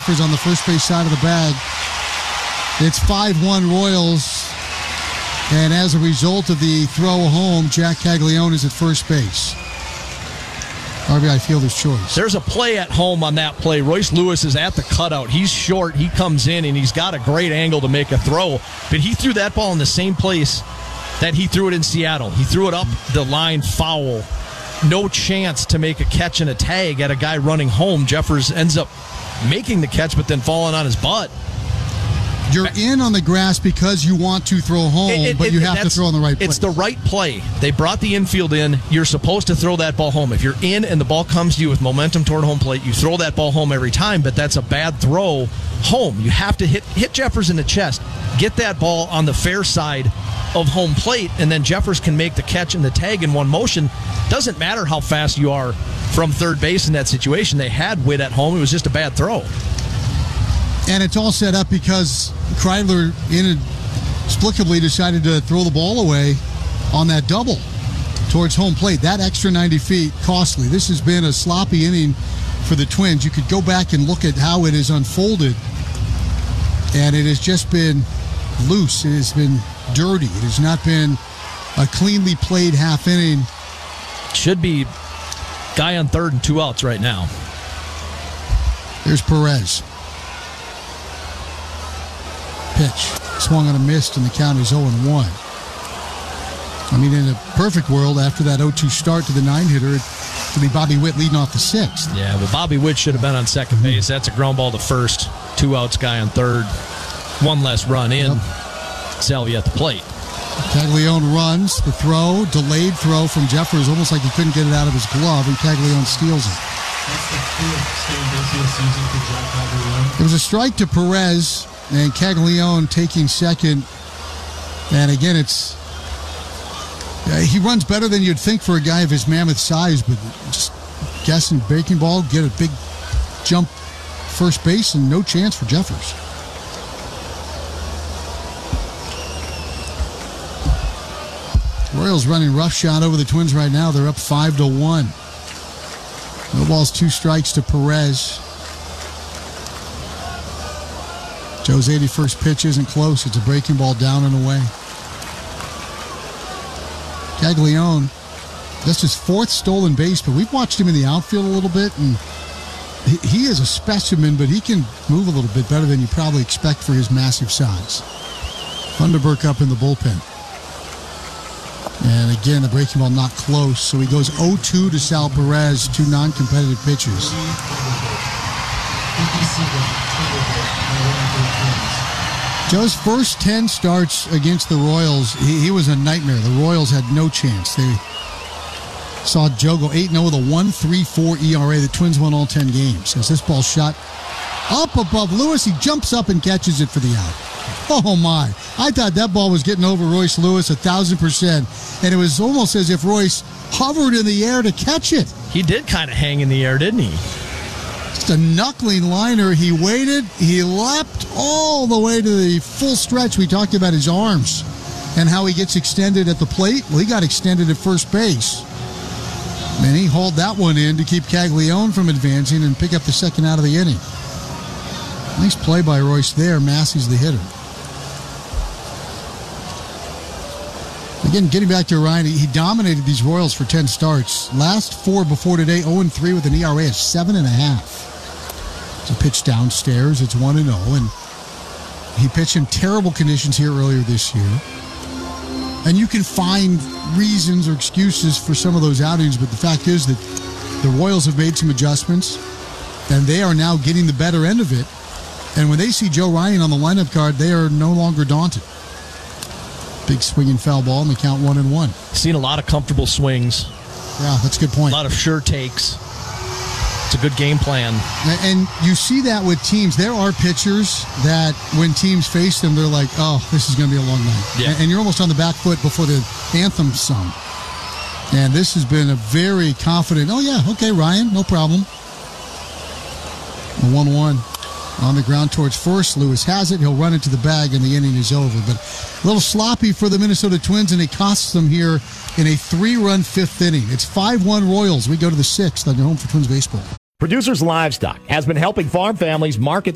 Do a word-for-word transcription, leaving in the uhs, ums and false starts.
Jeffers on the first base side of the bag. It's five one Royals. And as a result of the throw home, Jack Caglione is at first base. R B I fielder's choice. There's a play at home on that play. Royce Lewis is at the cutout. He's short. He comes in, and he's got a great angle to make a throw. But he threw that ball in the same place that he threw it in Seattle. He threw it up the line foul. No chance to make a catch and a tag at a guy running home. Jeffers ends up making the catch, but then falling on his butt. You're in on the grass because you want to throw home, it, it, but you have to throw on the right place. It's the right play. They brought the infield in. You're supposed to throw that ball home. If you're in and the ball comes to you with momentum toward home plate, you throw that ball home every time, but that's a bad throw home. You have to hit, hit Jeffers in the chest, get that ball on the fair side of home plate, and then Jeffers can make the catch and the tag in one motion. Doesn't matter how fast you are from third base in that situation. They had Witt at home. It was just a bad throw. And it's all set up because Kreidler inexplicably decided to throw the ball away on that double towards home plate. That extra ninety feet, costly. This has been a sloppy inning for the Twins. You could go back and look at how it has unfolded, and it has just been loose. It has been dirty. It has not been a cleanly played half inning. Should be guy on third and two outs right now. There's Perez. Pitch. Swung on a missed, and the count is oh one. I mean, in a perfect world, after that oh two start to the nine-hitter, it would be Bobby Witt leading off the sixth. Yeah, but Bobby Witt should have been on second base. That's a ground ball to first. Two outs, guy on third. One less run in. Yep. Salvi at the plate. Caglione runs. The throw, delayed throw from Jeffers, almost like he couldn't get it out of his glove, and Caglione steals it. It was a strike to Perez, and Caglione taking second. And again, it's uh, he runs better than you'd think for a guy of his mammoth size, but just guessing breaking ball, get a big jump first base, and no chance for Jeffers. Royals running roughshod over the Twins right now. They're up five to one. No balls, two strikes to Perez. Joe's eighty-first pitch isn't close. It's a breaking ball down and away. Caglione, that's his fourth stolen base, but we've watched him in the outfield a little bit, and he, he is a specimen, but he can move a little bit better than you probably expect for his massive size. Thunderberg up in the bullpen. And again, the breaking ball not close, so he goes oh two to Sal Perez, two non-competitive pitches. Joe's first ten starts against the Royals, he, he was a nightmare. The Royals had no chance. They saw Joe go eight and oh with a one point three four E R A. The Twins won all ten games. As this ball shot up above Lewis, he jumps up and catches it for the out. Oh my, I thought that ball was getting over Royce Lewis a thousand percent, and it was almost as if Royce hovered in the air to catch it. He did kind of hang in the air, didn't he? Just a knuckling liner. He waited, he leapt all the way to the full stretch. We talked about his arms and how he gets extended at the plate. Well, he got extended at first base, and he hauled that one in to keep Caglione from advancing and pick up the second out of the inning. Nice play by Royce there. Massey's the hitter. Again, getting back to Ryan, he dominated these Royals for ten starts. Last four before today, oh and three with an E R A of seven point five. It's a pitch downstairs. It's one and oh, and he pitched in terrible conditions here earlier this year. And you can find reasons or excuses for some of those outings, but the fact is that the Royals have made some adjustments, and they are now getting the better end of it. And when they see Joe Ryan on the lineup card, they are no longer daunted. Big swinging foul ball, and they count one and one. Seen a lot of comfortable swings. Yeah, that's a good point. A lot of sure takes. It's a good game plan. And you see that with teams. There are pitchers that when teams face them, they're like, oh, this is going to be a long night. Yeah. And you're almost on the back foot before the anthem's sung. And this has been a very confident, oh, yeah, okay, Ryan, no problem. one one. On the ground towards first. Lewis has it. He'll run into the bag, and the inning is over. But a little sloppy for the Minnesota Twins, and it costs them here in a three-run fifth inning. It's five one Royals. We go to the sixth on your Home for Twins baseball. Producers Livestock has been helping farm families market